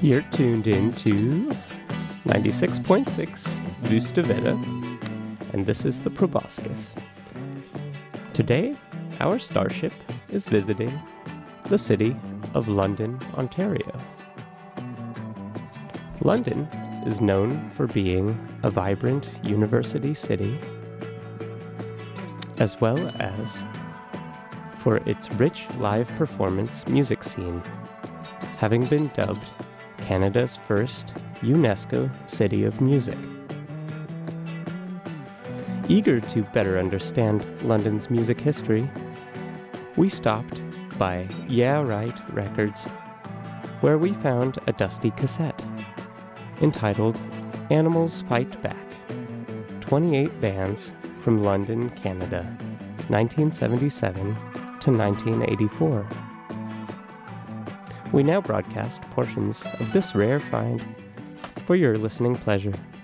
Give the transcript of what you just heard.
You're tuned in to 96.6 Vustaveda, and this is the Proboscis. Today, our starship is visiting the city of London, Ontario. London is known for being a vibrant university city, as well as for its rich live performance music scene, having been dubbed Canada's first UNESCO City of Music. Eager to better understand London's music history, we stopped by Yeah Right Records, where we found a dusty cassette entitled Animals Fight Back, 28 Bands from London, Canada, 1977 to 1984. We now broadcast portions of this rare find for your listening pleasure.